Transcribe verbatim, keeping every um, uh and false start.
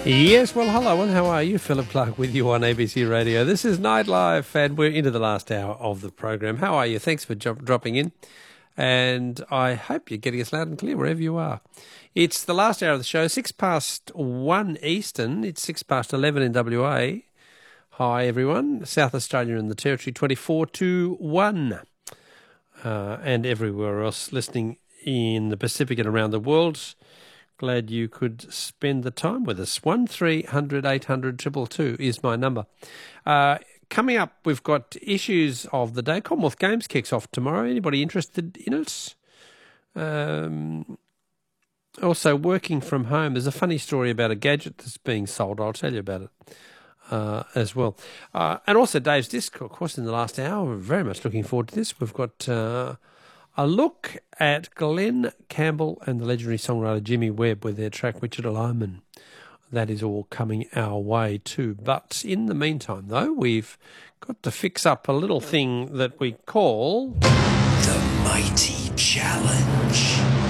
Yes, well, hello, and how are you? Philip Clark with you on A B C Radio. This is Night Life, and we're into the last hour of the program. How are you? Thanks for jo- dropping in, and I hope you're getting us loud and clear wherever you are. It's the last hour of the show, six past one Eastern. It's six past eleven in W A. Hi, everyone. South Australia and the Territory, twenty-four to one. Uh, and everywhere else listening in the Pacific and around the world. Glad you could spend the time with us. one three hundred eight hundred two two two is my number. Uh, coming up, we've got issues of the day. Commonwealth Games kicks off tomorrow. Anybody interested in it? Um, also, working from home. There's a funny story about a gadget that's being sold. I'll tell you about it uh, as well. Uh, and also Dave's Disc, of course, in the last hour. We're very much looking forward to this. We've got... Uh, A look at Glenn Campbell and the legendary songwriter Jimmy Webb with their track Wichita Lineman. That is all coming our way too. But in the meantime, though, we've got to fix up a little thing that we call... The Mighty Challenge.